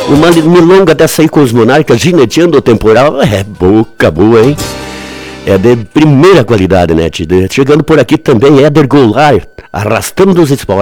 Uma milonga dessa aí com os monarcas, gineteando o temporal. É boca boa, hein? É de primeira qualidade, né? Chegando por aqui também, Éder Goulart, arrastando os esportes.